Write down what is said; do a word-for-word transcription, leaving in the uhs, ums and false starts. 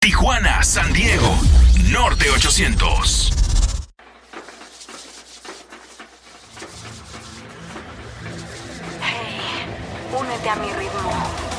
Tijuana, San Diego, Norte ochocientos. Hey, únete a mi ritmo.